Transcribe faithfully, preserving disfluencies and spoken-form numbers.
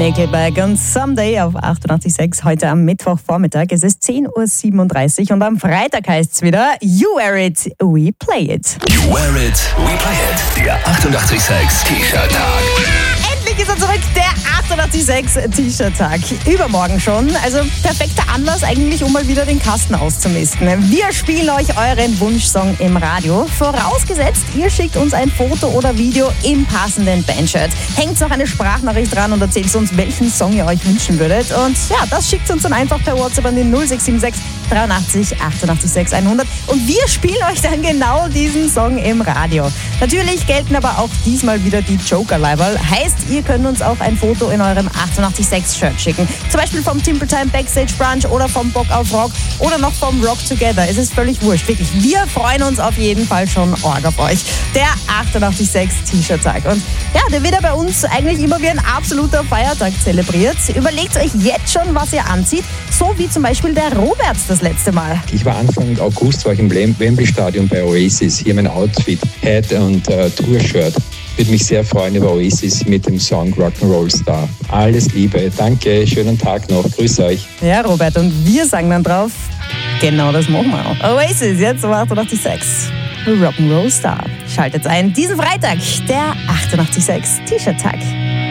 Nickelback und Someday auf achtundachtzig Komma sechs heute am Mittwochvormittag. Es ist zehn Uhr siebenunddreißig und am Freitag heißt es wieder You Wear It, We Play It. You Wear It, We Play It. Der achtundachtzig Komma sechs T-Shirt-Tag. Endlich ist er zurück, der achtundachtzig Komma sechs T-Shirt-Tag. Übermorgen schon, also perfekter Anlass eigentlich, um mal wieder den Kasten auszumisten. Wir spielen euch euren Wunschsong im Radio. Vorausgesetzt, ihr schickt uns ein Foto oder Video im passenden Bandshirt. Hängt noch eine Sprachnachricht dran und erzählt uns, welchen Song ihr euch wünschen würdet. Und ja, das schickt uns dann einfach per WhatsApp an den null sechs sieben sechs dreiundachtzig achtundachtzig sechs hundert und wir spielen euch dann genau diesen Song im Radio. Natürlich gelten aber auch diesmal wieder die Joker-Leiberl. Heißt, ihr könnt uns auch ein Foto in eurem achtundachtzig Komma sechs Shirt schicken. Zum Beispiel vom Timber Time Backstage Brunch oder vom Bock auf Rock oder noch vom Rock Together. Es ist völlig wurscht, wirklich. Wir freuen uns auf jeden Fall schon arg auf euch. Der achtundachtzig Komma sechs T-Shirt-Tag. Und ja, der wird ja bei uns eigentlich immer wie ein absoluter Feiertag zelebriert. Überlegt euch jetzt schon, was ihr anzieht. So wie zum Beispiel der Robert das letzte Mal. Ich war Anfang August war ich im Wembley Stadion bei Oasis. Hier mein Outfit, Hat und äh, Tour-Shirt. Würde mich sehr freuen über Oasis mit dem Song Rock'n'Roll Star. Alles Liebe, danke, schönen Tag noch, grüß euch. Ja, Robert, und wir sagen dann drauf, genau das machen wir auch. Oasis, jetzt um achtundachtzig Komma sechs. Rock'n'Roll Star. Schaltet ein diesen Freitag, der achtundachtzig Komma sechs T-Shirt-Tag.